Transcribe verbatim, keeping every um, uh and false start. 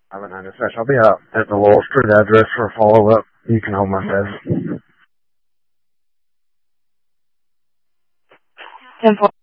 I haven't had a session. I'll be out at the Wall Street address for a follow-up. You can hold my message. ten four.